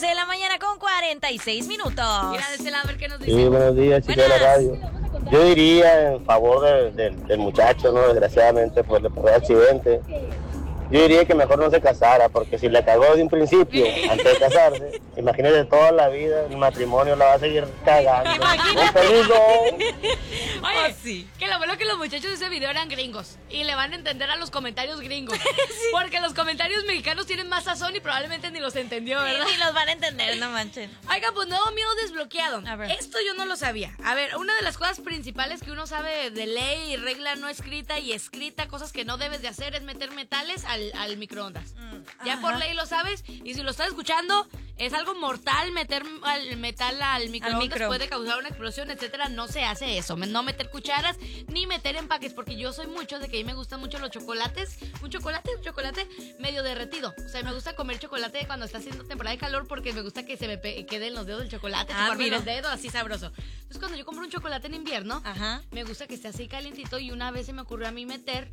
11 de la mañana con 46 minutos. Mira, de ese lado a ver qué nos dice. Sí, buenos días, chicos de la radio. Yo diría en favor del muchacho, ¿no? Desgraciadamente, pues le pasó el accidente. Yo diría que mejor no se casara, porque si la cagó de un principio, antes de casarse, imagínese toda la vida, el matrimonio la va a seguir cagando. ¡Un peligro! Oye, sí. Que lo bueno que los muchachos de ese video eran gringos y le van a entender a los comentarios gringos. Sí. Porque los comentarios mexicanos tienen más sazón y probablemente ni los entendió, ¿verdad? Sí, los van a entender, no manchen. Oiga, pues nuevo miedo desbloqueado. A ver. Esto yo no lo sabía. A ver, una de las cosas principales que uno sabe de ley y regla no escrita y escrita, cosas que no debes de hacer, es meter metales al microondas. Ya por ley lo sabes, y si lo estás escuchando, es algo mortal meter al metal al microondas, puede causar una explosión, etcétera. No se hace eso, no meter cucharas ni meter empaques, porque yo soy mucho de que a mí me gustan mucho los chocolates, un chocolate medio derretido. O sea, me gusta comer chocolate cuando está haciendo temporada de calor, porque me gusta que se me queden los dedos del chocolate, chuparme los dedos, así sabroso. Entonces, cuando yo compro un chocolate en invierno, me gusta que esté así calientito, y una vez se me ocurrió a mí meter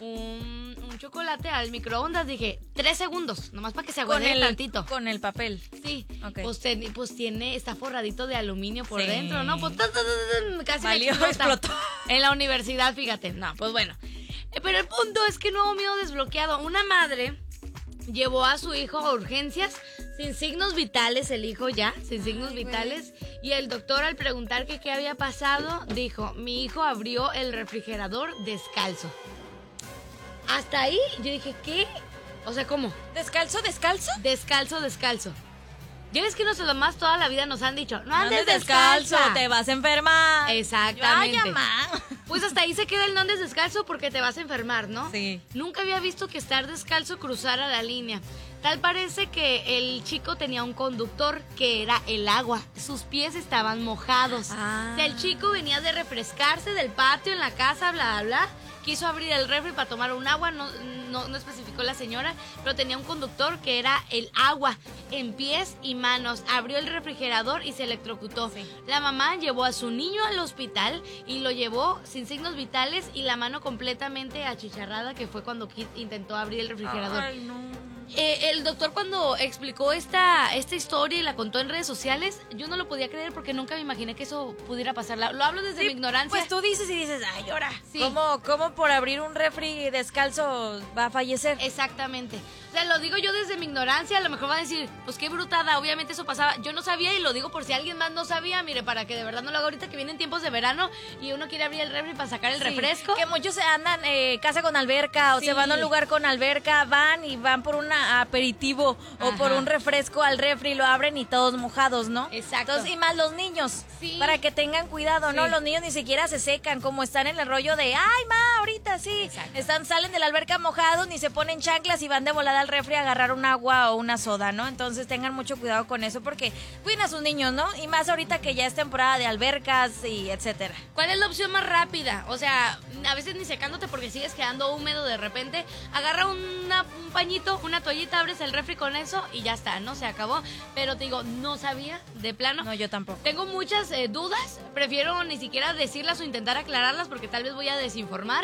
un chocolate al microondas. Dije, 3 segundos, nomás para que se aguade tantito. Con el papel. Sí, okay. Pues está forradito de aluminio por dentro, ¿no? Pues casi valió, me explotó. En la universidad, fíjate. No, pues bueno. Pero el punto es que nuevo miedo desbloqueado. Una madre llevó a su hijo a urgencias sin signos vitales, el hijo ya, sin signos vitales. Y el doctor, al preguntar que qué había pasado, dijo, mi hijo abrió el refrigerador descalzo. Hasta ahí yo dije, ¿qué? O sea, ¿cómo? ¿Descalzo? Descalzo. Ya ves que nosotros más toda la vida nos han dicho, no andes descalzo, te vas a enfermar. Exactamente. Vaya, ma. Pues hasta ahí se queda el no andes descalzo porque te vas a enfermar, ¿no? Sí. Nunca había visto que estar descalzo cruzara la línea. Tal parece que el chico tenía un conductor que era el agua. Sus pies estaban mojados. O sea, el chico venía de refrescarse del patio en la casa, bla, bla, bla. Quiso abrir el refri para tomar un agua, no especificó la señora, pero tenía un conductor que era el agua en pies y manos. Abrió el refrigerador y se electrocutó. Sí. La mamá llevó a su niño al hospital y lo llevó sin signos vitales y la mano completamente achicharrada, que fue cuando intentó abrir el refrigerador. Ay, no. El doctor, cuando explicó esta historia y la contó en redes sociales, yo no lo podía creer porque nunca me imaginé que eso pudiera pasar. Lo hablo desde mi ignorancia. Pues tú dices y dices, ay, ahora, sí. ¿Cómo por abrir un refri descalzo va a fallecer? Exactamente. O sea, lo digo yo desde mi ignorancia. A lo mejor va a decir, pues qué brutada, obviamente eso pasaba. Yo no sabía, y lo digo por si alguien más no sabía. Mire, para que de verdad no lo haga ahorita, que vienen tiempos de verano y uno quiere abrir el refri para sacar el refresco. Que muchos se andan casa con alberca, o se van a un lugar con alberca, van por un aperitivo o por un refresco al refri, lo abren y todos mojados, ¿no? Exacto. Entonces, y más los niños, para que tengan cuidado, ¿no? Los niños ni siquiera se secan, como están en el rollo de, ay, ma, ahorita sí. Salen de la alberca mojados, ni se ponen chanclas y van de volada al refri a agarrar un agua o una soda, ¿no? Entonces tengan mucho cuidado con eso, porque cuiden a sus niños, ¿no? Y más ahorita que ya es temporada de albercas y etcétera. ¿Cuál es la opción más rápida? O sea, a veces ni secándote porque sigues quedando húmedo de repente. Agarra un pañito, una toallita, abres el refri con eso y ya está, ¿no? Se acabó. Pero te digo, no sabía, de plano. No, yo tampoco. Tengo muchas dudas, prefiero ni siquiera decirlas o intentar aclararlas porque tal vez voy a desinformar.